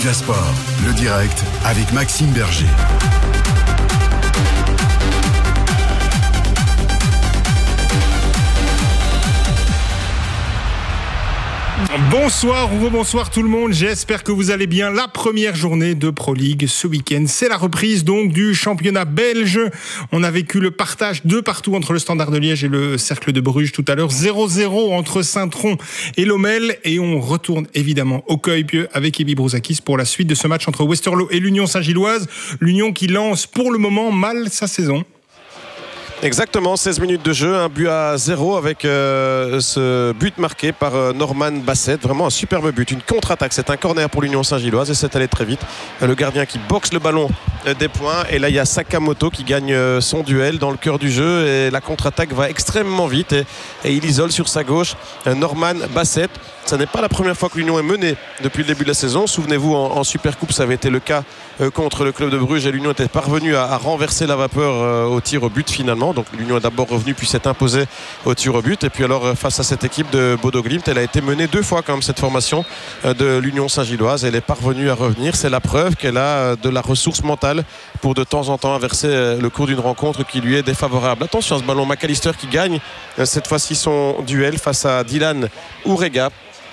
Liga Sport, le direct avec Maxime Berger. Bonsoir ou rebonsoir tout le monde, j'espère que vous allez bien. La première journée de Pro League ce week-end, c'est la reprise donc du championnat belge. On a vécu le partage de partout entre le Standard de Liège et le Cercle de Bruges tout à l'heure. 0-0 entre Saint-Tron et Lommel. Et on retourne évidemment au Cueil-Pieux avec Ebi Brouzakis pour la suite de ce match entre Westerlo et l'Union Saint-Gilloise. L'Union qui lance pour le moment mal sa saison. Exactement, 16 minutes de jeu, 1-0 avec ce but marqué par Norman Bassett. Vraiment un superbe but, une contre-attaque. C'est un corner pour l'Union Saint-Gilloise et c'est allé très vite. Le gardien qui boxe le ballon des points. Et là, il y a Sakamoto qui gagne son duel dans le cœur du jeu. Et la contre-attaque va extrêmement vite. Et il isole sur sa gauche Norman Bassett. Ce n'est pas la première fois que l'Union est menée depuis le début de la saison. Souvenez-vous, en Supercoupe, ça avait été le cas contre le club de Bruges. Et l'Union était parvenue à renverser la vapeur au tir au but finalement. Donc l'Union est d'abord revenue puis s'est imposée au tir au but. Et puis alors face à cette équipe de Bodo Glimt, elle a été menée 2 fois quand même cette formation de l'Union Saint-Gilloise. Elle est parvenue à revenir. C'est la preuve qu'elle a de la ressource mentale pour de temps en temps inverser le cours d'une rencontre qui lui est défavorable. Attention à ce ballon, McAllister qui gagne cette fois-ci son duel face à Dylan Ourega.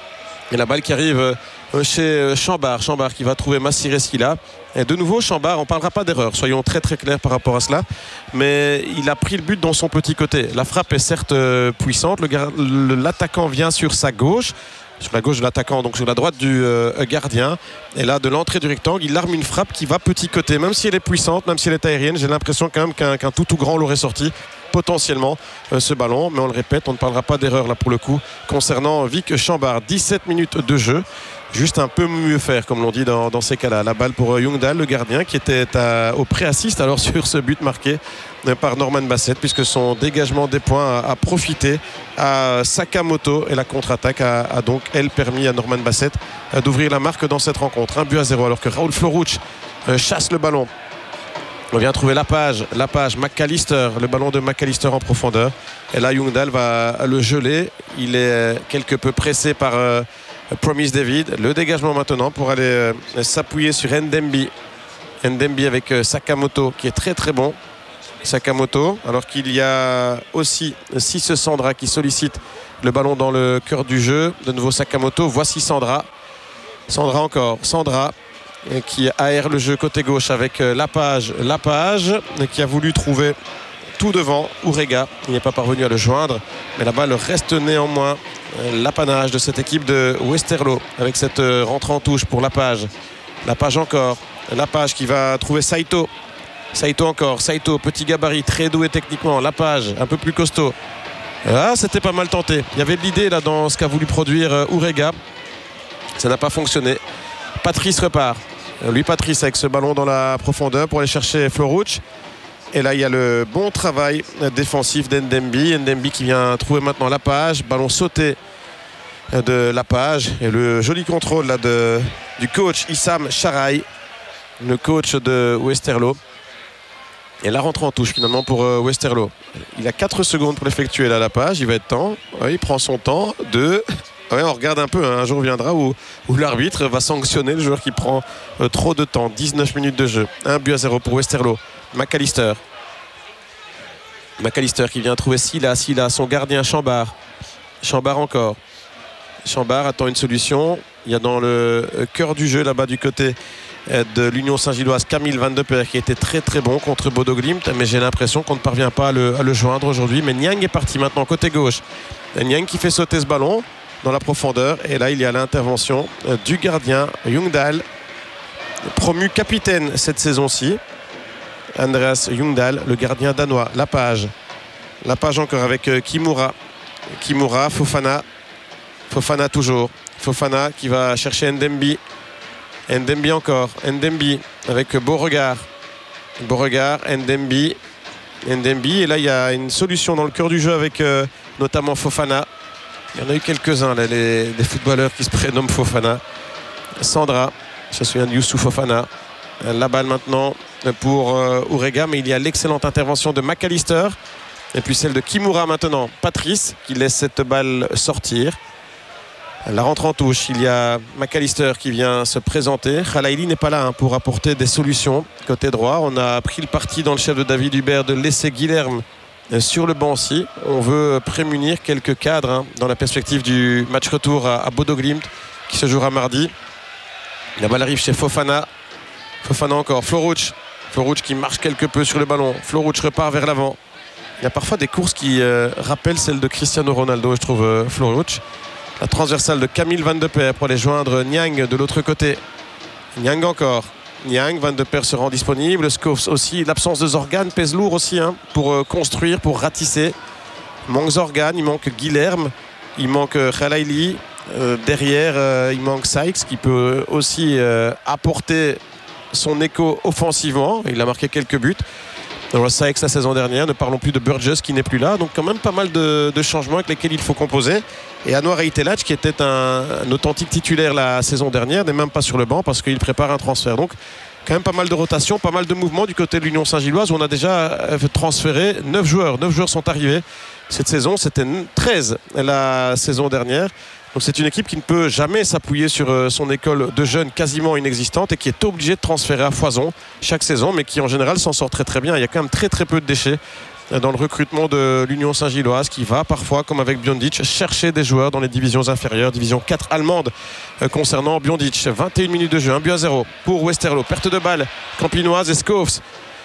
Et la balle qui arrive chez Chambard qui va trouver Massir Eskila. Et de nouveau Chambard, on ne parlera pas d'erreur, soyons très très clairs par rapport à cela, mais il a pris le but dans son petit côté. La frappe est certes puissante, l'attaquant vient sur sa gauche, sur la gauche de l'attaquant, donc sur la droite du gardien, et là de l'entrée du rectangle il arme une frappe qui va petit côté, même si elle est puissante, même si elle est aérienne. J'ai l'impression quand même qu'un tout grand l'aurait sorti potentiellement ce ballon, mais on le répète, on ne parlera pas d'erreur là pour le coup concernant Vic Chambard. 17 minutes de jeu, juste un peu mieux faire comme l'on dit dans ces cas-là. La balle pour Jungdahl, le gardien qui était au pré-assist alors sur ce but marqué par Norman Bassett, puisque son dégagement des points a profité à Sakamoto et la contre-attaque a donc elle permis à Norman Bassett d'ouvrir la marque dans cette rencontre. 1-0 alors que Raoul Floruch chasse le ballon. On vient trouver Lapage, McAllister, le ballon de McAllister en profondeur. Et là, Jungdahl va le geler. Il est quelque peu pressé par Promise David. Le dégagement maintenant pour aller s'appuyer sur Ndembi. Ndembi avec Sakamoto qui est très très bon. Sakamoto, alors qu'il y a aussi Cisse Sandra qui sollicite le ballon dans le cœur du jeu. De nouveau Sakamoto, voici Sandra. Sandra qui aère le jeu côté gauche avec Lapage qui a voulu trouver tout devant Ourega. Il n'est pas parvenu à le joindre, mais la balle reste néanmoins l'apanage de cette équipe de Westerlo avec cette rentrée en touche pour Lapage encore. Lapage qui va trouver Saito encore. Saito, petit gabarit, très doué techniquement. Lapage, un peu plus costaud. C'était pas mal tenté. Il y avait de l'idée là dans ce qu'a voulu produire Ourega. Ça n'a pas fonctionné. Patrice repart. Patrice avec ce ballon dans la profondeur pour aller chercher Floruch. Et là il y a le bon travail défensif d'Ndembi qui vient trouver maintenant Lapage. Ballon sauté de Lapage. Et le joli contrôle là du coach Issam Charaï, le coach de Westerlo. Et la rentrée en touche finalement pour Westerlo. Il a 4 secondes pour l'effectuer là, Lapage. Il va être temps. Il prend son temps. On regarde un peu, un jour viendra où l'arbitre va sanctionner le joueur qui prend trop de temps. 19 minutes de jeu, 1-0 pour Westerlo. McAllister qui vient trouver Silla, son gardien Chambard encore. Chambard attend une solution. Il y a dans le cœur du jeu là-bas du côté de l'Union Saint-Gilloise Camille Van de Peer qui était très très bon contre Bodo Glimt, mais j'ai l'impression qu'on ne parvient pas à le joindre aujourd'hui. Mais Niang est parti maintenant côté gauche. Niang qui fait sauter ce ballon dans la profondeur, et là il y a l'intervention du gardien Jungdahl, promu capitaine cette saison-ci, Andreas Jungdahl, le gardien danois. Lapage encore avec Kimura, Fofana toujours, Fofana qui va chercher Ndembi encore, Ndembi avec Beauregard, Ndembi, et là il y a une solution dans le cœur du jeu avec notamment Fofana. Il y en a eu quelques-uns là, des footballeurs qui se prénomment Fofana. Sandra, je me souviens de Youssouf Fofana. La balle maintenant pour Ourega, mais il y a l'excellente intervention de McAllister et puis celle de Kimura maintenant. Patrice qui laisse cette balle sortir. La rentre en touche, il y a McAllister qui vient se présenter. Khalaili n'est pas là pour apporter des solutions côté droit. On a pris le parti dans le chef de David Hubert de laisser Guilherme sur le banc aussi. On veut prémunir quelques cadres dans la perspective du match retour à Bodo Glimt qui se jouera mardi. La balle arrive chez Fofana. Fofana encore, Floruc qui marche quelque peu sur le ballon. Floruc repart vers l'avant. Il y a parfois des courses qui rappellent celles de Cristiano Ronaldo, je trouve, Floruc. La transversale de Camille Van de Perre pour aller joindre Niang de l'autre côté. Niang encore. Niang, Van de Perre se rend disponible. Schoofs aussi. L'absence de Zorgan pèse lourd aussi pour construire, pour ratisser. Il manque Zorgan, il manque Guilherme, il manque Khalaili. Derrière, il manque Sykes qui peut aussi apporter son écho offensivement. Il a marqué quelques buts. Dans Sykes la saison dernière, ne parlons plus de Burgess qui n'est plus là. Donc quand même pas mal de changements avec lesquels il faut composer. Et Anwar Aitelach qui était un authentique titulaire la saison dernière n'est même pas sur le banc parce qu'il prépare un transfert. Donc quand même pas mal de rotations, pas mal de mouvements du côté de l'Union Saint-Gilloise où on a déjà transféré 9 joueurs. 9 joueurs sont arrivés cette saison. C'était 13 la saison dernière. Donc c'est une équipe qui ne peut jamais s'appuyer sur son école de jeunes quasiment inexistante et qui est obligée de transférer à foison chaque saison, mais qui en général s'en sort très très bien. Il y a quand même très très peu de déchets dans le recrutement de l'Union Saint-Gilloise qui va parfois, comme avec Biondic, chercher des joueurs dans les divisions inférieures, division 4 allemande concernant Biondic. 21 minutes de jeu, 1-0 pour Westerlo. Perte de balle campinoise et Schoofs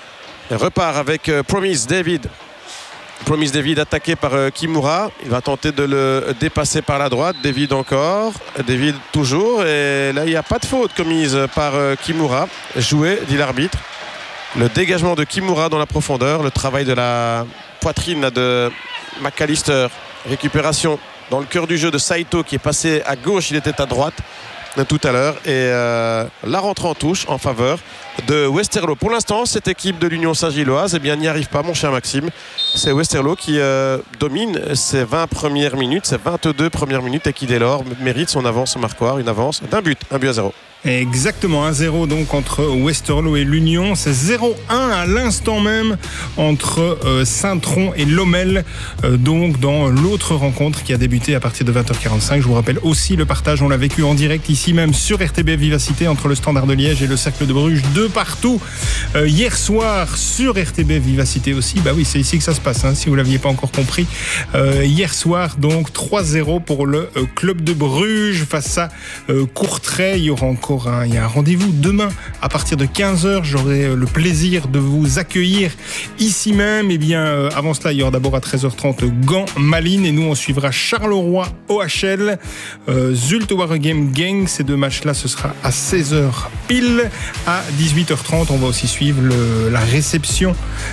repart avec Promise David. Promise David attaqué par Kimura. Il va tenter de le dépasser par la droite. David encore. David toujours. Et là, il n'y a pas de faute commise par Kimura. Joué, dit l'arbitre. Le dégagement de Kimura dans la profondeur. Le travail de la poitrine de McAllister. Récupération dans le cœur du jeu de Saito qui est passé à gauche. Il était à droite tout à l'heure. Et la rentrée en touche en faveur de Westerlo. Pour l'instant, cette équipe de l'Union Saint-Gilloise n'y arrive pas, mon cher Maxime. C'est Westerlo qui domine ses 20 premières minutes, ses 22 premières minutes et qui dès lors mérite son avance au marquoir, une avance d'un but, 1-0. Exactement, 1-0 donc entre Westerlo et l'Union. C'est 0-1 à l'instant même entre Saint-Tron et Lommel, donc dans l'autre rencontre qui a débuté à partir de 20h45. Je vous rappelle aussi le partage, on l'a vécu en direct ici même sur RTBF Vivacité entre le Standard de Liège et le Cercle de Bruges, de partout. Hier soir sur RTBF Vivacité aussi, bah oui, c'est ici que ça se passe, si vous ne l'aviez pas encore compris. Hier soir donc 3-0 pour le club de Bruges face à Courtrai. Il y aura encore il y a un rendez-vous demain à partir de 15h. J'aurai le plaisir de vous accueillir ici même. Et bien avant cela, il y aura d'abord à 13h30 Gand Malines et nous on suivra Charleroi OHL, Zulte Waregem Gang. Ces deux matchs là ce sera à 16h pile. À 18h30 on va aussi suivre la réception,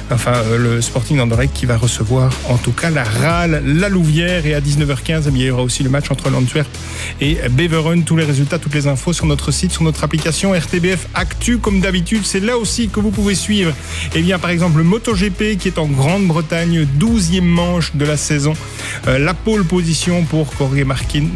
le Sporting d'Anderlecht qui va recevoir en tout cas la RAL La Louvière. Et à 19h15 il y aura aussi le match entre l'Antwerp et Beveren. Tous les résultats, toutes les infos sur notre site, sur notre application RTBF Actu. Comme d'habitude, c'est là aussi que vous pouvez suivre par exemple le MotoGP qui est en Grande-Bretagne, 12e manche de la saison. La pole position pour Jorge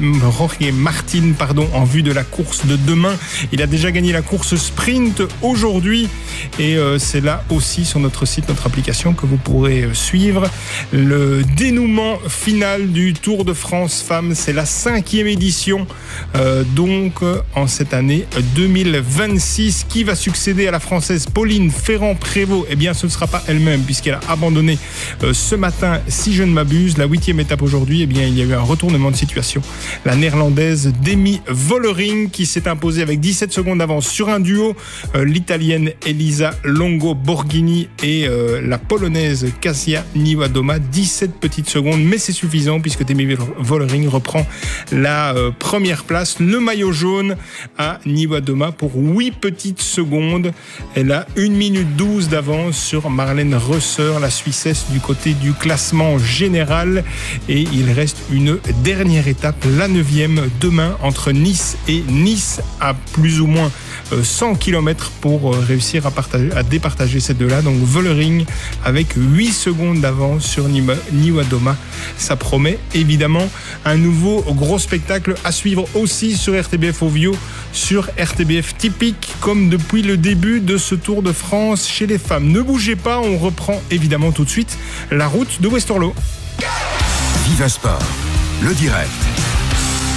Martin en vue de la course de demain. Il a déjà gagné la course sprint aujourd'hui et c'est là aussi sur notre site, notre application que vous pourrez suivre le dénouement final du Tour de France Femmes. C'est la 5e édition donc en cette année 2026. Qui va succéder à la Française Pauline Ferrand-Prévot? Eh bien, ce ne sera pas elle-même puisqu'elle a abandonné ce matin, si je ne m'abuse. La 8e étape aujourd'hui, il y a eu un retournement de situation. La Néerlandaise Demi Vollering qui s'est imposée avec 17 secondes d'avance sur un duo. L'Italienne Elisa Longo-Borghini et la Polonaise Kasia Niewiadoma. 17 petites secondes, mais c'est suffisant puisque Demi Vollering reprend la première place. Le maillot jaune à Niewiadoma pour 8 petites secondes. Elle a 1 minute 12 d'avance sur Marlène Reusser, la Suissesse, du côté du classement général. Et il reste une dernière étape, la 9e, demain entre Nice et Nice, à plus ou moins 100 km pour réussir à départager ces deux-là. Donc Vollering avec 8 secondes d'avance sur Niewiadoma. Ça promet évidemment un nouveau gros spectacle à suivre aussi sur RTBF Ovio, sur RTBF Typique, comme depuis le début de ce Tour de France chez les femmes. Ne bougez pas, on reprend évidemment tout de suite la route de Westerlo. Viva Sport, le direct.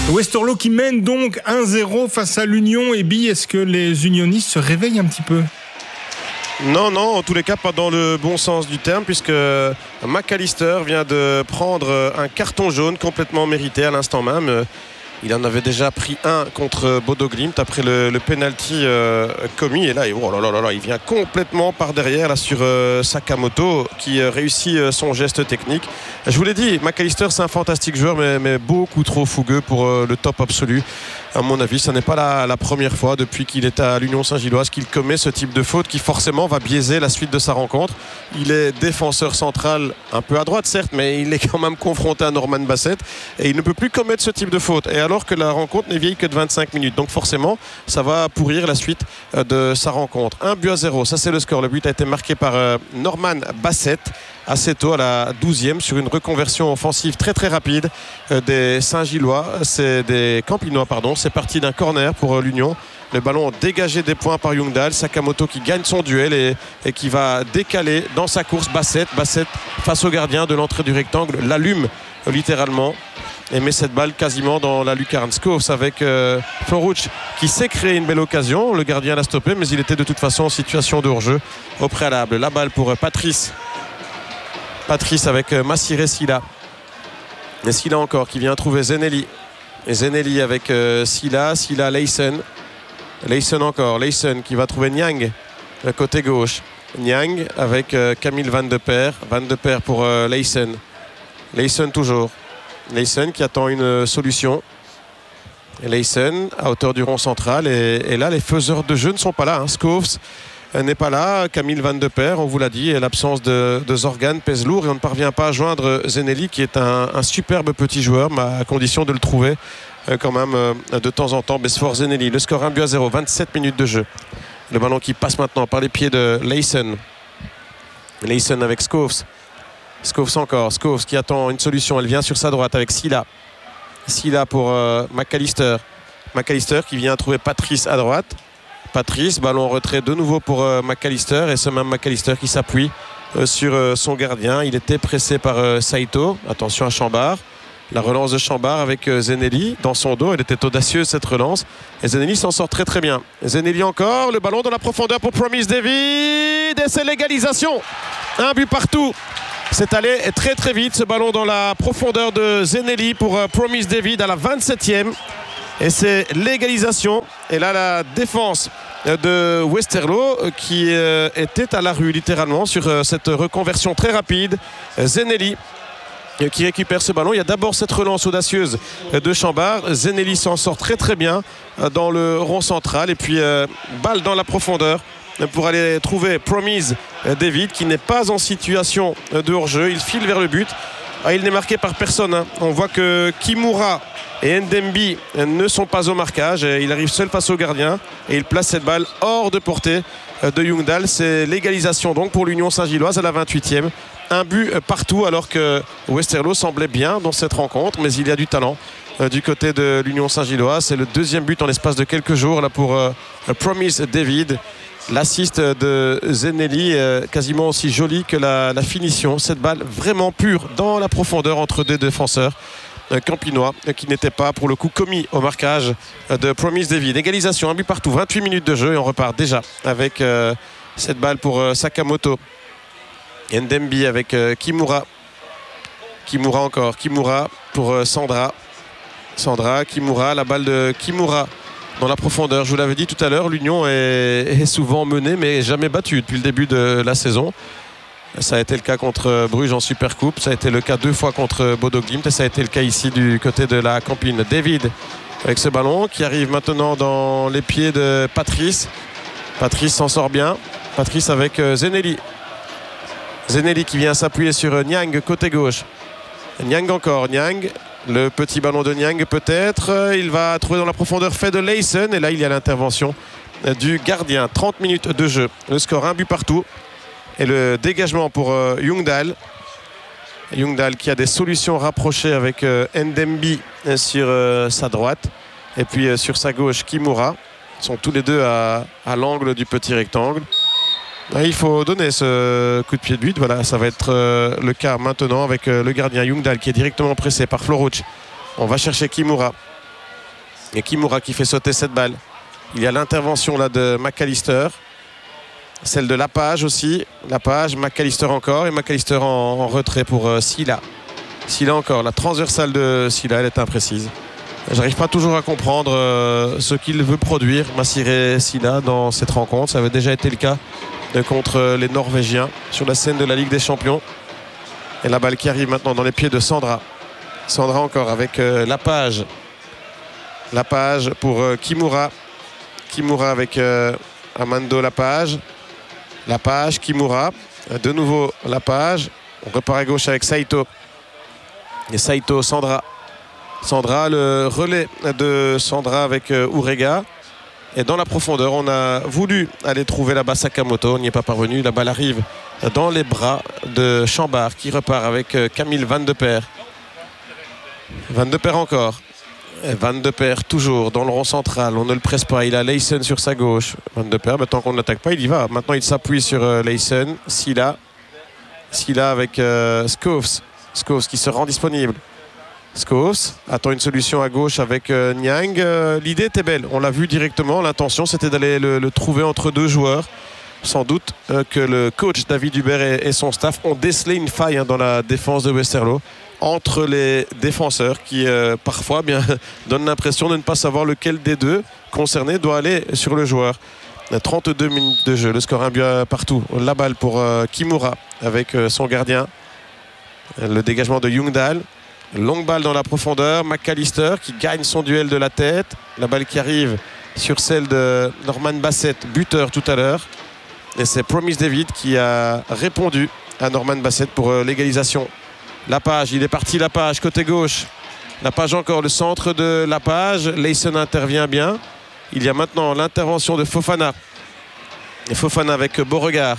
Westerlo qui mène donc 1-0 face à l'Union. Et Bi, est-ce que les unionistes se réveillent un petit peu ? Non, en tous les cas pas dans le bon sens du terme, puisque McAllister vient de prendre un carton jaune complètement mérité à l'instant même. Il en avait déjà pris un contre Bodo Glimt après le penalty commis. Et là, il vient complètement par derrière là, sur Sakamoto qui réussit son geste technique. Je vous l'ai dit, McAllister c'est un fantastique joueur mais beaucoup trop fougueux pour le top absolu. À mon avis, ce n'est pas la première fois depuis qu'il est à l'Union Saint-Gilloise qu'il commet ce type de faute qui forcément va biaiser la suite de sa rencontre. Il est défenseur central, un peu à droite certes, mais il est quand même confronté à Norman Bassett et il ne peut plus commettre ce type de faute. Et alors que la rencontre n'est vieille que de 25 minutes. Donc forcément, ça va pourrir la suite de sa rencontre. 1-0, ça c'est le score. Le but a été marqué par Norman Bassett assez tôt à la 12e sur une reconversion offensive très très rapide des Saint-Gillois, c'est des Campinois pardon. C'est parti d'un corner pour l'Union. Le ballon dégagé des points par Ljungdahl. Sakamoto qui gagne son duel et qui va décaler dans sa course Bassett face au gardien de l'entrée du rectangle, l'allume littéralement et met cette balle quasiment dans la lucarne. Schoofs avec Floruc qui s'est créé une belle occasion. Le gardien l'a stoppé, mais il était de toute façon en situation de hors-jeu au préalable. La balle pour Patrice avec Massiré Silla. Et Silla encore qui vient trouver Zenelli. Et Zenelli avec Silla Leysen encore. Leysen qui va trouver Niang côté gauche. Niang avec Camille Van de Peer pour Leysen toujours. Leysen qui attend une solution. Leysen à hauteur du rond central et là les faiseurs de jeu ne sont pas là. Schoofs n'est pas là, Camille Van de Peer, on vous l'a dit, et l'absence de Zorgan pèse lourd et on ne parvient pas à joindre Zenelli qui est un superbe petit joueur, mais à condition de le trouver quand même de temps en temps. Besfort Zenelli, le score 1-0, 27 minutes de jeu. Le ballon qui passe maintenant par les pieds de Leysen avec Schoofs encore, Schoofs qui attend une solution, elle vient sur sa droite avec Silla pour McAllister qui vient trouver Patrice à droite. Ballon en retrait de nouveau pour McAllister et ce même McAllister qui s'appuie sur son gardien. Il était pressé par Saito. Attention à Chambard. La relance de Chambard avec Zenelli dans son dos. Elle était audacieuse cette relance. Et Zenelli s'en sort très très bien. Zenelli encore. Le ballon dans la profondeur pour Promise David. Et c'est l'égalisation. Un but partout. C'est allé très très vite ce ballon dans la profondeur de Zenelli pour Promise David à la 27e. Et c'est l'égalisation. Et là, la défense de Westerlo qui était à la rue littéralement sur cette reconversion très rapide. Zenelli qui récupère ce ballon. Il y a d'abord cette relance audacieuse de Chambard. Zenelli s'en sort très très bien dans le rond central. Et puis balle dans la profondeur pour aller trouver Promise David qui n'est pas en situation de hors-jeu. Il file vers le but. Il n'est marqué par personne. On voit que Kimura et Ndembi ne sont pas au marquage. Il arrive seul face au gardien et il place cette balle hors de portée de Ljungdahl. C'est l'égalisation donc pour l'Union Saint-Gilloise à la 28e. Un but partout alors que Westerlo semblait bien dans cette rencontre, mais il y a du talent du côté de l'Union Saint-Gilloise. C'est le deuxième but en l'espace de quelques jours là pour Promise David. L'assist de Zenelli quasiment aussi joli que la finition. Cette balle vraiment pure dans la profondeur entre deux défenseurs campinois qui n'était pas pour le coup commis au marquage de Promise David. Égalisation, un but partout, 28 minutes de jeu et on repart déjà avec cette balle pour Sakamoto. Ndembi avec Kimura encore, Kimura pour Sandra, Kimura, la balle de Kimura dans la profondeur. Je vous l'avais dit tout à l'heure, l'Union est souvent menée mais jamais battue depuis le début de la saison. Ça a été le cas contre Bruges en Supercoupe, ça a été le cas 2 fois contre Bodo Glimt et ça a été le cas ici du côté de la Campine. David avec ce ballon qui arrive maintenant dans les pieds de Patrice. Patrice s'en sort bien. Patrice avec Zenelli qui vient s'appuyer sur Niang côté gauche. Niang encore, Niang. Le petit ballon de Niang peut-être. Il va trouver dans la profondeur fait de Leysen et là il y a l'intervention du gardien. 30 minutes de jeu. Le score, un but partout. Et le dégagement pour Ljungdahl. Ljungdahl qui a des solutions rapprochées avec Ndembi sur sa droite. Et puis sur sa gauche, Kimura. Ils sont tous les deux à l'angle du petit rectangle. Il faut donner ce coup de pied de but. Voilà, ça va être le cas maintenant avec le gardien Ljungdahl qui est directement pressé par Floruc. On va chercher Kimura. Et Kimura qui fait sauter cette balle. Il y a l'intervention là de McAllister. Celle de Lapage aussi. Lapage, McAllister encore. Et McAllister en retrait pour Silla. Silla encore. La transversale de Silla, elle est imprécise. J'arrive pas toujours à comprendre ce qu'il veut produire, Massiré Silla, dans cette rencontre. Ça avait déjà été le cas contre les Norvégiens sur la scène de la Ligue des Champions. Et la balle qui arrive maintenant dans les pieds de Sandra. Sandra encore avec Lapage. Lapage pour Kimura. Kimura avec Amando Lapage. Lapage, Kimura. De nouveau Lapage. On repart à gauche avec Saito. Et Saito, Sandra. Sandra, le relais de Sandra avec Urega. Et dans la profondeur, on a voulu aller trouver là-bas Sakamoto. On n'y est pas parvenu. La balle arrive dans les bras de Chambard qui repart avec Camille Van de Perre. Van de Perre encore. Van de Perre toujours dans le rond central. On ne le presse pas. Il a Leysen sur sa gauche. Van de Perre, tant qu'on ne l'attaque pas, il y va. Maintenant, il s'appuie sur Leysen. Silla avec Schoofs. Schoofs qui se rend disponible. Schoofs attend une solution à gauche avec Niang. L'idée était belle. On l'a vu directement. L'intention, c'était d'aller le trouver entre deux joueurs. Sans doute que le coach David Hubert et son staff ont décelé une faille dans la défense de Westerlo entre les défenseurs qui parfois donnent l'impression de ne pas savoir lequel des deux concernés doit aller sur le joueur. 32 minutes de jeu, le score 1 but partout. La balle pour Kimura avec son gardien. Le dégagement de Ljungdahl. Longue balle dans la profondeur. McAllister qui gagne son duel de la tête. La balle qui arrive sur celle de Norman Bassett, buteur tout à l'heure. Et c'est Promise David qui a répondu à Norman Bassett pour l'égalisation. Lapage, il est parti Lapage, côté gauche. Lapage encore, le centre de Lapage. Leysen intervient bien. Il y a maintenant l'intervention de Fofana. Et Fofana avec Beauregard.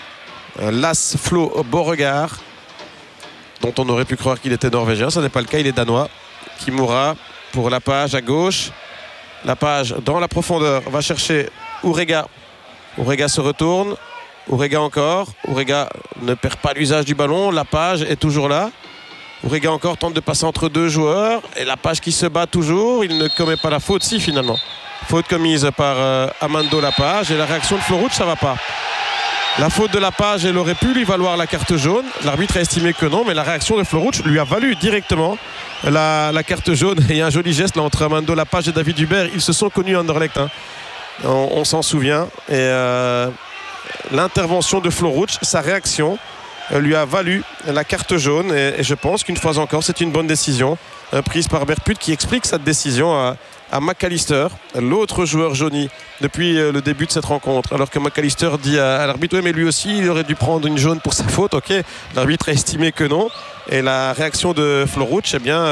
Laslo Beauregard, dont on aurait pu croire qu'il était norvégien. Ce n'est pas le cas, il est danois. Kimura pour Lapage à gauche. Lapage dans la profondeur va chercher Urega. Urega se retourne. Urega encore. Urega ne perd pas l'usage du ballon. Lapage est toujours là. Urega encore tente de passer entre deux joueurs. Et Lapage qui se bat toujours. Il ne commet pas la faute, si finalement. Faute commise par Amando Lapage. Et la réaction de Floruch, ça ne va pas. La faute de Lapage, elle aurait pu lui valoir la carte jaune. L'arbitre a estimé que non, mais la réaction de Floruch lui a valu directement la carte jaune. Et il y a un joli geste là entre Amando Lapage et David Hubert. Ils se sont connus à Anderlecht. On s'en souvient. Et l'intervention de Floruch, sa réaction, lui a valu la carte jaune. Et je pense qu'une fois encore, c'est une bonne décision prise par Bertput qui explique cette décision à McAllister, l'autre joueur jauni depuis le début de cette rencontre. Alors que McAllister dit à l'arbitre, oui, mais lui aussi il aurait dû prendre une jaune pour sa faute. Ok, l'arbitre a estimé que non. Et la réaction de Floruch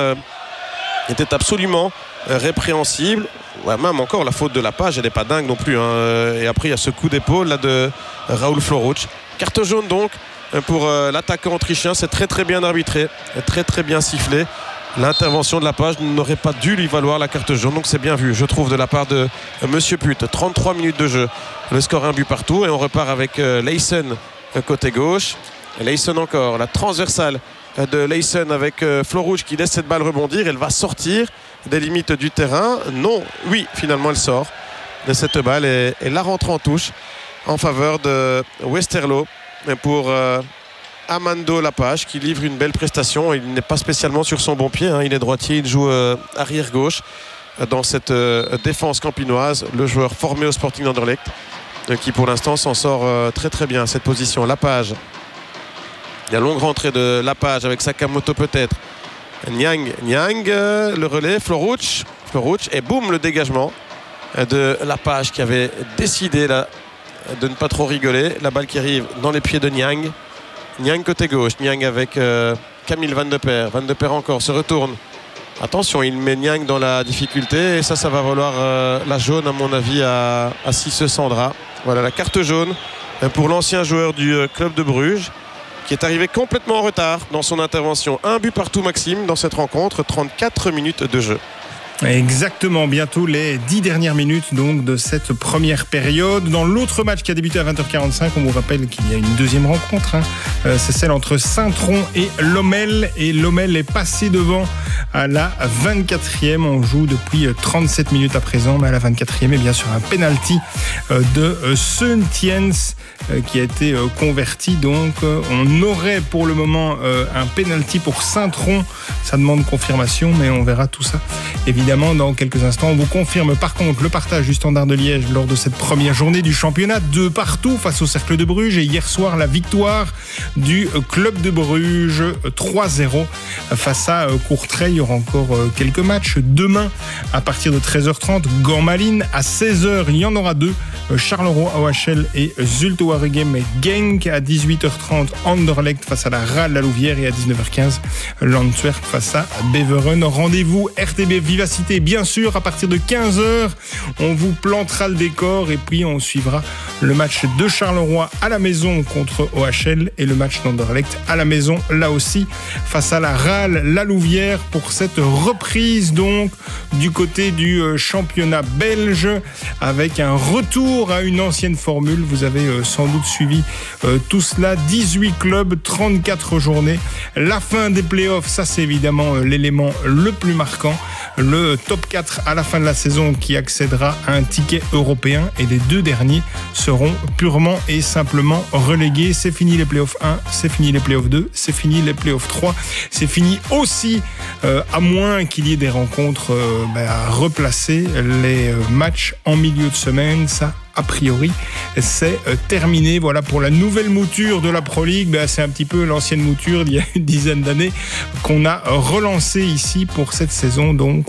était absolument répréhensible. Ouais, même encore la faute de Lapage, elle n'est pas dingue non plus. Et après il y a ce coup d'épaule là de Raoul Floruch. Carte jaune donc pour l'attaquant autrichien. C'est très très bien arbitré, très très bien sifflé. L'intervention de Lapage n'aurait pas dû lui valoir la carte jaune. Donc c'est bien vu, je trouve, de la part de Monsieur Put. 33 minutes de jeu. Le score 1 but partout. Et on repart avec Leysen côté gauche. Leysen encore. La transversale de Leysen avec Floruch qui laisse cette balle rebondir. Elle va sortir des limites du terrain. Non, oui, finalement elle sort de cette balle. Et la rentre en touche en faveur de Westerlo pour Amando Lapage qui livre une belle prestation. Il n'est pas spécialement sur son bon pied, il est droitier, il joue arrière gauche dans cette défense campinoise. Le joueur formé au Sporting d'Anderlecht qui pour l'instant s'en sort très très bien à cette position. Lapage, il y a longue rentrée de Lapage avec Sakamoto peut-être. Niang, le relais, Floruch et boum, le dégagement de Lapage qui avait décidé là, de ne pas trop rigoler. La balle qui arrive dans les pieds de Niang côté gauche. Niang avec Camille Van de Perre. Van de Perre encore se retourne. Attention, il met Niang dans la difficulté. Et ça va valoir la jaune à mon avis à Cisse Sandra. Voilà la carte jaune pour l'ancien joueur du club de Bruges qui est arrivé complètement en retard dans son intervention. Un but partout Maxime dans cette rencontre. 34 minutes de jeu. Exactement, bientôt les 10 dernières minutes donc de cette première période. Dans l'autre match qui a débuté à 20h45, on vous rappelle qu'il y a une deuxième rencontre. C'est celle entre Saint-Tron et Lommel. Et Lommel est passé devant à la 24e. On joue depuis 37 minutes à présent, mais à la 24e, et bien sûr un penalty de Seuntiens qui a été converti. Donc on aurait pour le moment un penalty pour Saint-Tron. Ça demande confirmation, mais on verra tout ça évidemment dans quelques instants. On vous confirme par contre le partage du Standard de Liège lors de cette première journée du championnat, 2-2 face au Cercle de Bruges, et hier soir la victoire du Club de Bruges 3-0 face à Courtrai. Il y aura encore quelques matchs demain à partir de 13h30. Gand-Malines à 16h, il y en aura 2, Charleroi OHL et Zulte Waregem et Genk. À 18h30 Anderlecht face à la RAL La Louvière, et à 19h15 l'Antwerp face à Beveren. Rendez-vous RTB Vivacité bien sûr à partir de 15h. On vous plantera le décor et puis on suivra le match de Charleroi à la maison contre OHL et le match d'Anderlecht à la maison là aussi face à la RAL La Louvière pour cette reprise donc du côté du championnat belge avec un retour à une ancienne formule. Vous avez sans doute suivi tout cela. 18 clubs, 34 journées. La fin des playoffs, ça c'est évidemment l'élément le plus marquant. Le top 4 à la fin de la saison qui accédera à un ticket européen, et les 2 derniers seront purement et simplement relégués. C'est fini les playoffs 1, c'est fini les playoffs 2, c'est fini les playoffs 3, c'est fini aussi, à moins qu'il y ait des rencontres à replacer, les matchs en milieu de semaine. Ça, a priori, c'est terminé. Voilà pour la nouvelle mouture de la Pro League. C'est un petit peu l'ancienne mouture d'il y a une dizaine d'années qu'on a relancé ici pour cette saison, donc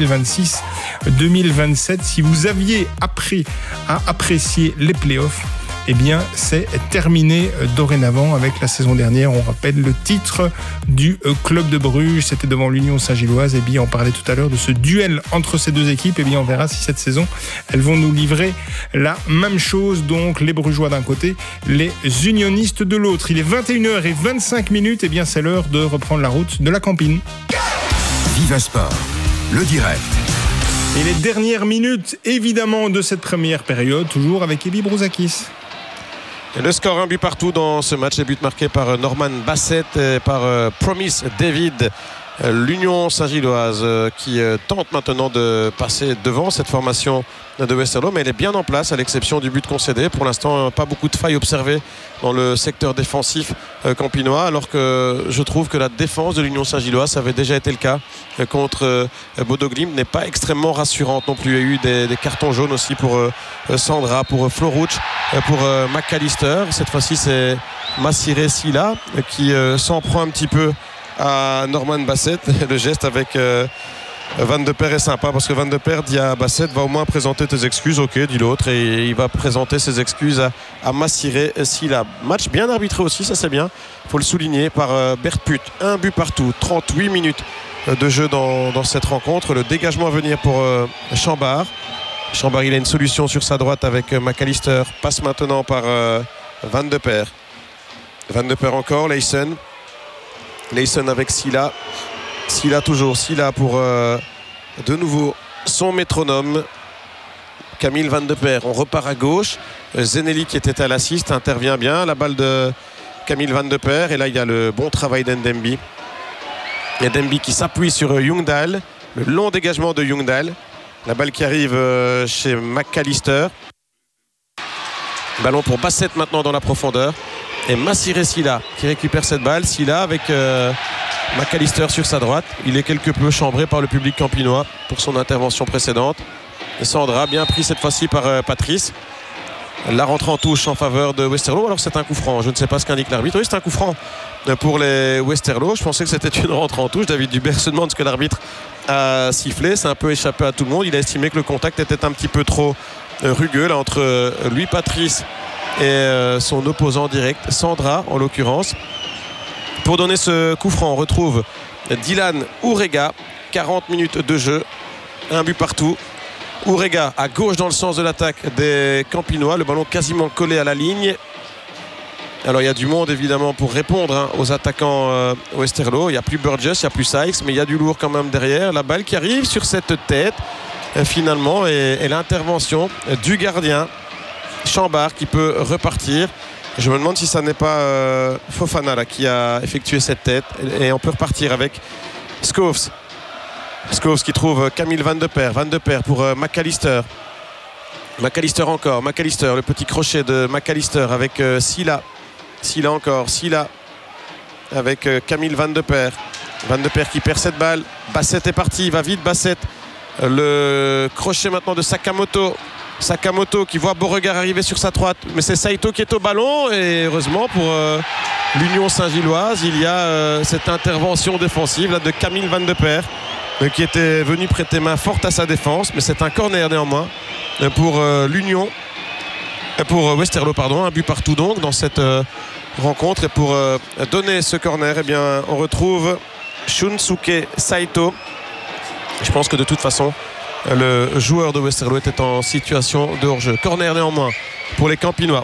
2026-2027. Si vous aviez appris à apprécier les playoffs, eh bien, c'est terminé dorénavant avec la saison dernière. On rappelle le titre du Club de Bruges, c'était devant l'Union Saint-Gilloise. Et bien, on parlait tout à l'heure de ce duel entre ces deux équipes. Et bien, on verra si cette saison, elles vont nous livrer la même chose. Donc, les Brugeois d'un côté, les unionistes de l'autre. Il est 21h25. Et bien, c'est l'heure de reprendre la route de la Campine. Viva Sport, le direct. Et les dernières minutes, évidemment, de cette première période, toujours avec Ebi Brouzakis. Et le score 1-1 dans ce match, les buts marqués par Norman Bassett et par Promise David. L'Union Saint-Gilloise qui tente maintenant de passer devant cette formation de Westerlo, mais elle est bien en place à l'exception du but concédé. Pour l'instant, pas beaucoup de failles observées dans le secteur défensif campinois, alors que je trouve que la défense de l'Union Saint-Gilloise, ça avait déjà été le cas contre Bodo Glimt, n'est pas extrêmement rassurante non plus. Il y a eu des cartons jaunes aussi pour Sandra, pour Floruch, pour McAllister. Cette fois-ci, c'est Massiré Silla qui s'en prend un petit peu à Norman Bassett. Le geste avec Van de Perre est sympa parce que Van de Perre dit à Bassett: va au moins présenter tes excuses. Ok, dit l'autre, et il va présenter ses excuses à Massiré Silla. Match bien arbitré aussi, ça c'est bien, il faut le souligner, par Bert Put. 1-1, 38 minutes de jeu dans cette rencontre. Le dégagement à venir pour Chambard. Chambard, il a une solution sur sa droite avec McAllister. Passe maintenant par Van de Perre. Van de Perre encore, Leysen avec Silla. Silla toujours, Silla pour de nouveau son métronome. Camille Van de Perre, on repart à gauche. Zenelli qui était à l'assist intervient bien. La balle de Camille Van de Perre, et là il y a le bon travail d'Ndembi. Il y a Ndembi qui s'appuie sur Youngdahl. Le long dégagement de Youngdahl. La balle qui arrive chez McAllister. Ballon pour Bassett maintenant dans la profondeur. Et Massiré Silla qui récupère cette balle. Silla avec McAllister sur sa droite. Il est quelque peu chambré par le public campinois pour son intervention précédente. Et Sandra, bien pris cette fois-ci par Patrice. La rentre en touche en faveur de Westerlo. Alors c'est un coup franc, je ne sais pas ce qu'indique l'arbitre. Oui, c'est un coup franc pour les Westerlo. Je pensais que c'était une rentre en touche. David Dubert se demande ce que l'arbitre a sifflé. C'est un peu échappé à tout le monde. Il a estimé que le contact était un petit peu trop rugueux là, entre lui, Patrice, et son opposant direct, Sandra en l'occurrence. Pour donner ce coup franc, on retrouve Dylan Urega. 40 minutes de jeu, 1-1. Urega à gauche dans le sens de l'attaque des Campinois. Le ballon quasiment collé à la ligne. Alors il y a du monde évidemment pour répondre aux attaquants Westerlo. Il n'y a plus Burgess, il n'y a plus Sykes, mais il y a du lourd quand même derrière. La balle qui arrive sur cette tête finalement et l'intervention du gardien Chambard qui peut repartir. Je me demande si ça n'est pas Fofana là, qui a effectué cette tête. Et on peut repartir avec Schoofs. Schoofs qui trouve Camille Van de Perre. Van de Perre pour McAllister. McAllister encore. McAllister, le petit crochet de McAllister avec Silla. Silla encore. Silla avec Camille Van de Perre. Van de Perre qui perd cette balle. Bassett est parti. Il va vite Bassett. Le crochet maintenant de Sakamoto. Sakamoto qui voit Beauregard arriver sur sa droite. Mais c'est Saito qui est au ballon. Et heureusement pour l'Union Saint-Gilloise, il y a cette intervention défensive là, de Camille Van de Perre qui était venu prêter main forte à sa défense. Mais c'est un corner néanmoins pour l'Union. Pour Westerlo, pardon. Un but partout donc dans cette rencontre. Et pour donner ce corner, eh bien, on retrouve Shunsuke Saito. Je pense que de toute façon, le joueur de Westerlo était en situation de hors-jeu. Corner néanmoins pour les Campinois.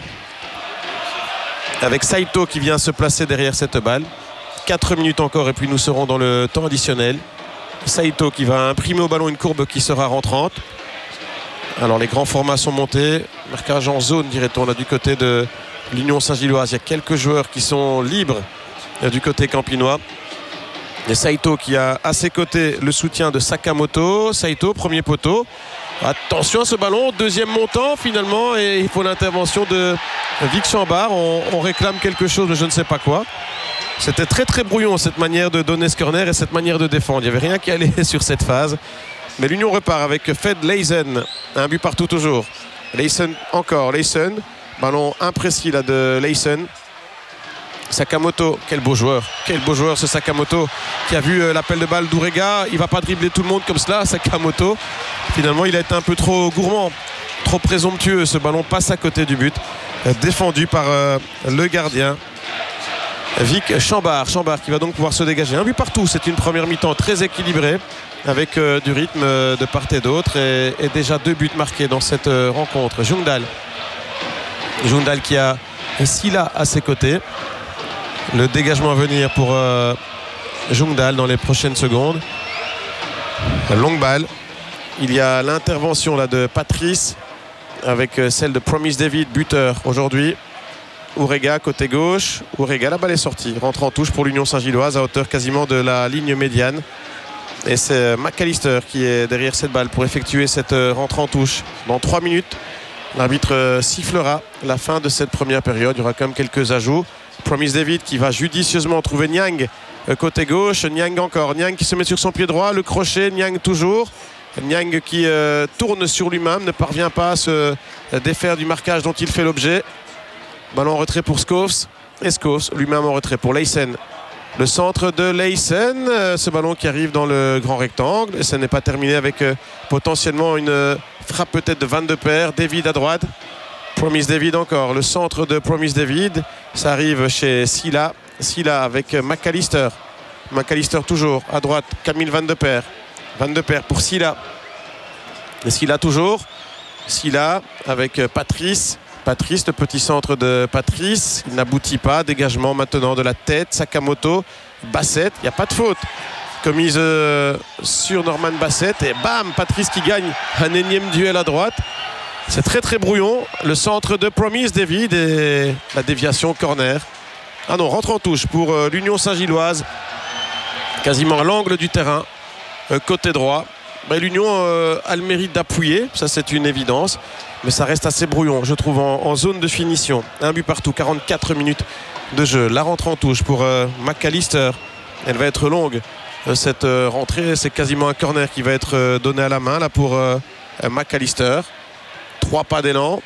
Avec Saito qui vient se placer derrière cette balle. 4 minutes encore et puis nous serons dans le temps additionnel. Saito qui va imprimer au ballon une courbe qui sera rentrante. Alors les grands formats sont montés. Marquage en zone, dirait-on, là du côté de l'Union Saint-Gilloise. Il y a quelques joueurs qui sont libres du côté campinois. Et Saito qui a à ses côtés le soutien de Sakamoto. Saito, premier poteau. Attention à ce ballon, deuxième montant finalement. Et il faut l'intervention de Vic Chambard. On réclame quelque chose, mais je ne sais pas quoi. C'était très très brouillon cette manière de donner ce corner et cette manière de défendre. Il n'y avait rien qui allait sur cette phase. Mais l'Union repart avec Fed Leisen. Un but partout toujours. Leisen encore. Leisen. Ballon imprécis là de Leisen. Sakamoto, quel beau joueur ce Sakamoto qui a vu l'appel de balle d'Ourega. Il va pas dribbler tout le monde comme cela, Sakamoto. Finalement il a été un peu trop gourmand, trop présomptueux. Ce ballon passe à côté du but, défendu par le gardien Vic Chambard. Chambard qui va donc pouvoir se dégager. Un but partout, c'est une première mi-temps très équilibrée avec du rythme de part et d'autre et déjà 2 buts marqués dans cette rencontre. Jungdahl qui a Silla à ses côtés. Le dégagement à venir pour Jungdahl dans les prochaines secondes. La longue balle. Il y a l'intervention là de Patrice avec celle de Promise David, buteur aujourd'hui. Ourega côté gauche. Ourega, la balle est sortie. Rentre en touche pour l'Union Saint-Gilloise à hauteur quasiment de la ligne médiane. Et c'est McAllister qui est derrière cette balle pour effectuer cette rentrée en touche. Dans 3 minutes, l'arbitre sifflera la fin de cette première période. Il y aura quand même quelques ajouts. Promise David qui va judicieusement trouver Niang côté gauche. Niang encore. Niang qui se met sur son pied droit. Le crochet. Niang toujours. Niang qui tourne sur lui-même. Ne parvient pas à se défaire du marquage dont il fait l'objet. Ballon en retrait pour Schoofs. Et Schoofs lui-même en retrait pour Leisen. Le centre de Leisen. Ce ballon qui arrive dans le grand rectangle. Et ce n'est pas terminé avec potentiellement une frappe peut-être de Van de Perre. David à droite. Promise David encore. Le centre de Promise David. Ça arrive chez Silla. Silla avec McAllister. McAllister toujours à droite. Camille Van de Perre. Van de Perre pour Silla. Et Silla toujours. Silla avec Patrice. Patrice, le petit centre de Patrice. Il n'aboutit pas. Dégagement maintenant de la tête. Sakamoto. Bassett. Il n'y a pas de faute commise sur Norman Bassett. Et bam, Patrice qui gagne un énième duel à droite. C'est très très brouillon. Le centre de Promise David et la déviation corner. Ah non, rentre en touche pour l'Union Saint-Gilloise. Quasiment à l'angle du terrain. Côté droit. L'Union a le mérite d'appuyer. Ça c'est une évidence. Mais ça reste assez brouillon, je trouve, en zone de finition. Un but partout, 44 minutes de jeu. La rentrée en touche pour McAllister. Elle va être longue. Cette rentrée, c'est quasiment un corner qui va être donné à la main là pour McAllister. 3 pas d'élan.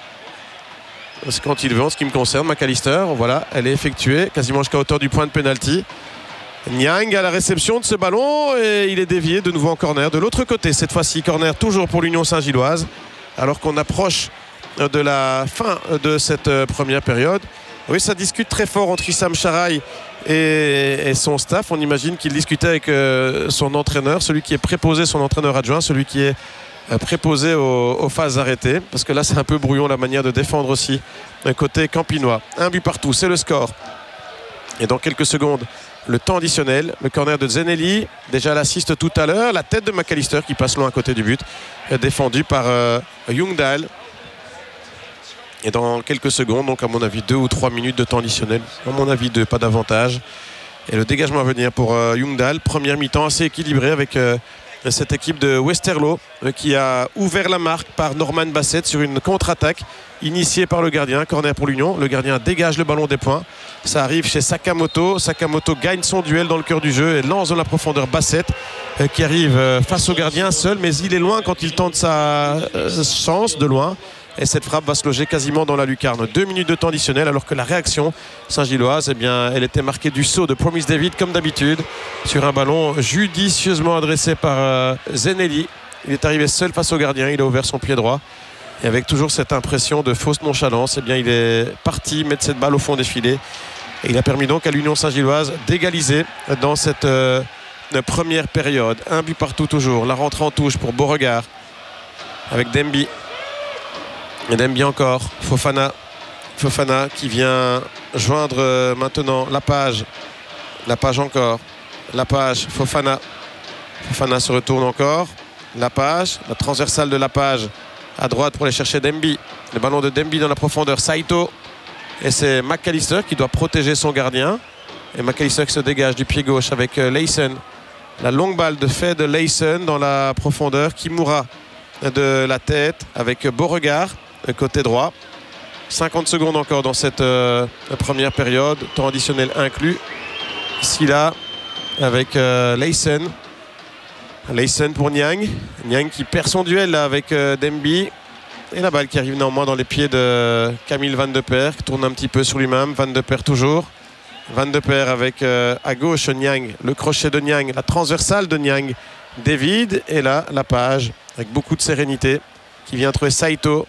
C'est quand il veut en ce qui me concerne. McAllister, voilà, elle est effectuée quasiment jusqu'à hauteur du point de pénalty. Niang à la réception de ce ballon et il est dévié de nouveau en corner. De l'autre côté, cette fois-ci, corner toujours pour l'Union Saint-Gilloise. Alors qu'on approche de la fin de cette première période. Oui, ça discute très fort entre Issam Charaï et son staff. On imagine qu'il discutait avec son entraîneur, celui qui est préposé, son entraîneur adjoint, celui qui est préposé aux phases arrêtées, parce que là c'est un peu brouillon la manière de défendre aussi côté campinois. 1 but partout, c'est le score. Et dans quelques secondes, le temps additionnel, le corner de Zenelli, déjà l'assiste tout à l'heure, la tête de McAllister qui passe loin à côté du but, défendu par Ljungdahl. Et dans quelques secondes, donc à mon avis 2 ou 3 minutes de temps additionnel, à mon avis 2, pas davantage. Et le dégagement à venir pour Ljungdahl, première mi-temps assez équilibrée avec cette équipe de Westerlo qui a ouvert la marque par Norman Bassett sur une contre-attaque initiée par le gardien, corner pour l'Union. Le gardien dégage le ballon des points. Ça arrive chez Sakamoto. Sakamoto gagne son duel dans le cœur du jeu et lance dans la profondeur Bassett qui arrive face au gardien seul, mais il est loin quand il tente sa chance de loin. Et cette frappe va se loger quasiment dans la lucarne. 2 minutes de temps additionnel, alors que la réaction Saint-Gilloise, eh bien, elle était marquée du saut de Promise David comme d'habitude sur un ballon judicieusement adressé par Zenelli. Il est arrivé seul face au gardien, il a ouvert son pied droit et avec toujours cette impression de fausse nonchalance, eh bien, il est parti mettre cette balle au fond des filets et il a permis donc à l'Union Saint-Gilloise d'égaliser dans cette première période. 1 but partout toujours. La rentrée en touche pour Beauregard avec Demby. Et Demby encore, Fofana qui vient joindre maintenant Lapage encore, Lapage, Fofana se retourne encore, Lapage, la transversale de Lapage à droite pour aller chercher Demby, le ballon de Demby dans la profondeur, Saito, et c'est McAllister qui doit protéger son gardien, et McAllister qui se dégage du pied gauche avec Leysen, la longue balle de fait de Leysen dans la profondeur, Kimura de la tête avec Beauregard côté droit. 50 secondes encore dans cette première période, temps additionnel inclus. Silla avec Leysen pour Niang qui perd son duel là, avec Demby, et la balle qui arrive néanmoins dans les pieds de Camille Van de Perre qui tourne un petit peu sur lui-même. Van de Perre toujours, Van de Perre avec à gauche Niang, le crochet de Niang, la transversale de Niang, David, et là Lapage avec beaucoup de sérénité qui vient trouver Saito,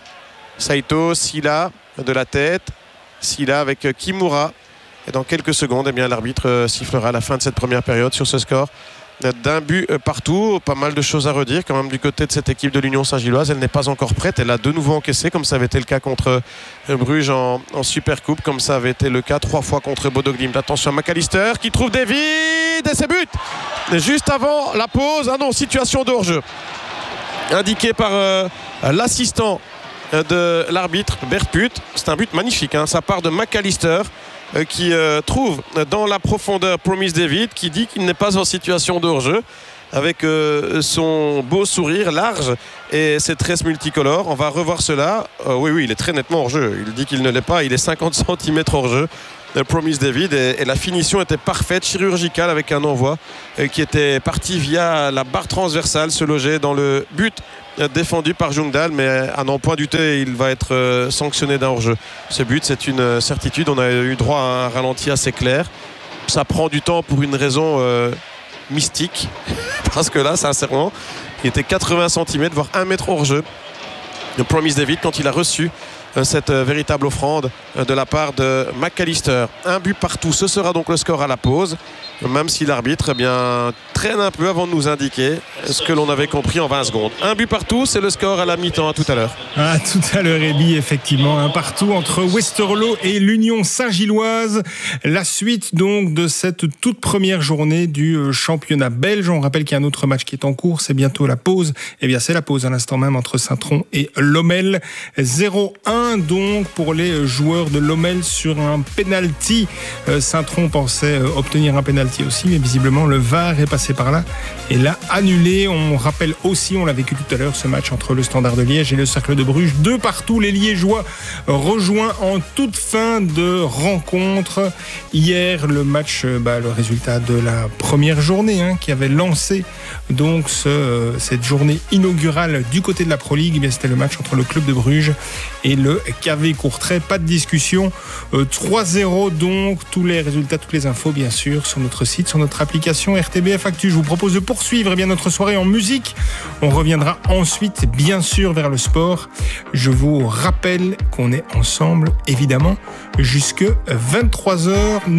Silla de la tête, Silla avec Kimura, et dans quelques secondes, eh bien, l'arbitre sifflera la fin de cette première période sur ce score d'1 but partout. Pas mal de choses à redire quand même du côté de cette équipe de l'Union Saint-Gilloise. Elle n'est pas encore prête, elle a de nouveau encaissé comme ça avait été le cas contre Bruges en Supercoupe, comme ça avait été le cas 3 fois contre Bodo Glimt. Attention à McAllister qui trouve David et c'est but juste avant la pause. Ah non, situation de hors-jeu indiqué par l'assistant de l'arbitre Berput. C'est un but magnifique, hein. Ça part de McAllister qui trouve dans la profondeur Promise David, qui dit qu'il n'est pas en situation de hors-jeu avec son beau sourire large et ses tresses multicolores. On va revoir cela. Oui, il est très nettement hors-jeu. Il dit qu'il ne l'est pas, il est 50 cm hors-jeu. Promise David, et la finition était parfaite, chirurgicale, avec un envoi qui était parti via la barre transversale, se loger dans le but défendu par Ljungdahl, mais à n'en point douter, il va être sanctionné d'un hors-jeu. Ce but, c'est une certitude. On a eu droit à un ralenti assez clair. Ça prend du temps pour une raison mystique, parce que là, sincèrement, il était 80 cm, voire 1 mètre hors-jeu de Promise David quand il a reçu cette véritable offrande de la part de McAllister. 1 but partout, ce sera donc le score à la pause, même si l'arbitre traîne un peu avant de nous indiquer ce que l'on avait compris en 20 secondes. 1 but partout, c'est le score à la mi-temps. À tout à l'heure. À tout à l'heure, Ebi, effectivement, un partout entre Westerlo et l'Union Saint-Gilloise. La suite donc de cette toute première journée du championnat belge. On rappelle qu'il y a un autre match qui est en cours, c'est bientôt la pause. Eh bien, c'est la pause à l'instant même entre Saint-Tron et Lommel. 0-1 donc pour les joueurs de Lommel sur un penalty. Saint-Tron pensait obtenir un penalty aussi, mais visiblement le VAR est passé par là et l'a annulé. On rappelle aussi, on l'a vécu tout à l'heure, ce match entre le Standard de Liège et le Cercle de Bruges. 2 partout, les Liégeois rejoints en toute fin de rencontre. Hier, le match, le résultat de la première journée qui avait lancé donc cette journée inaugurale du côté de la Pro League. Eh bien, c'était le match entre le Club de Bruges et le KV Courtrai. Pas de discussion. 3-0 donc. Tous les résultats, toutes les infos bien sûr sur notre site, sur notre application RTBF Actu. Je vous propose de poursuivre notre soirée en musique. On reviendra ensuite bien sûr vers le sport. Je vous rappelle qu'on est ensemble évidemment jusque 23h.